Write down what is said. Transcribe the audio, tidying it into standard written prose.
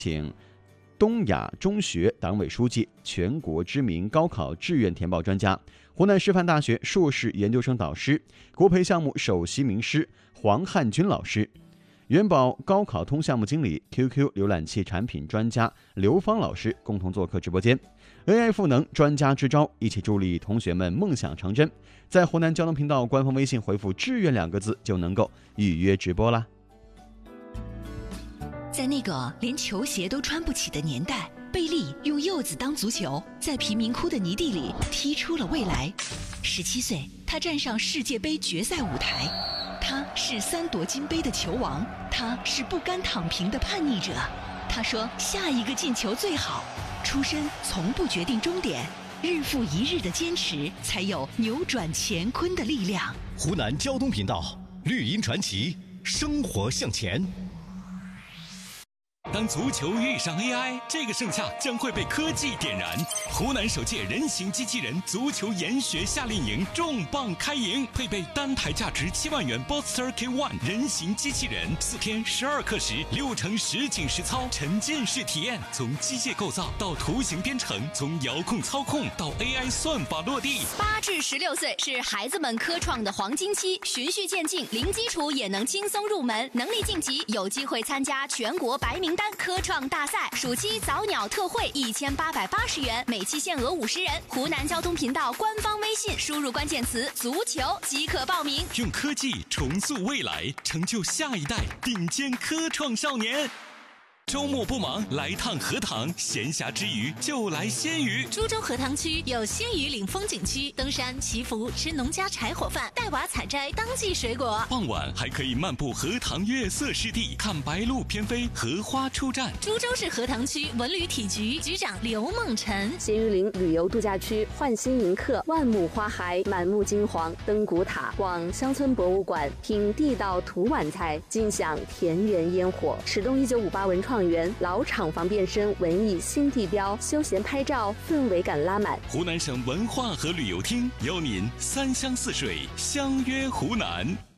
请东亚中学党委书记、全国知名高考志愿填报专家、湖南师范大学硕士研究生导师、国培项目首席名师黄汉军老师，元宝高考通项目经理、QQ 浏览器产品专家刘芳老师共同做客直播间。AI 赋能专家支招，一起助力同学们梦想成真。在湖南交通频道官方微信回复"志愿"2个字就能够预约直播啦。 在那个连球鞋都穿不起的年代，贝利用柚子当足球，在贫民窟的泥地里踢出了未来。17岁，他站上世界杯决赛舞台。他是3夺金杯的球王，他是不甘躺平的叛逆者。他说：“下一个进球最好。”出身从不决定终点，日复一日的坚持，才有扭转乾坤的力量。 湖南交通频道，绿茵传奇，生活向前。 当足球遇上 AI， 这个盛夏将会被科技点燃。湖南首届人形机器人足球研学夏令营重磅开营，配备单台价值7万元 Boxster K1 人形机器人，4天12课时6乘实景实操，沉浸式体验，从机械构造到图形编程，从遥控操控到 AI 算法落地。 8至16岁是孩子们科创的黄金期，循序渐进，零基础也能轻松入门，能力晋级有机会参加全国白名单科创大赛。暑期早鸟特惠1880元，每期限额50人。湖南交通频道官方微信输入关键词“足球”即可报名。 用科技重塑未来，成就下一代顶尖科创少年。周末不忙，来趟荷塘，闲暇之余就来鲜鱼。 株洲荷塘区有鲜鱼岭风景区，登山祈福，吃农家柴火饭，带娃采摘当季水果。 傍晚还可以漫步荷塘月色湿地，看白鹭翩飞，荷花出战。 株洲市荷塘区文旅体局局长刘梦辰。 鲜鱼岭旅游度假区焕新迎客，万亩花海，满目金黄，登古塔，逛乡村博物馆，品地道土碗菜，尽享田园烟火。始动1958文创园，老厂房变身文艺新地标，休闲拍照氛围感拉满。 湖南省文化和旅游厅邀您3湘4水相约湖南。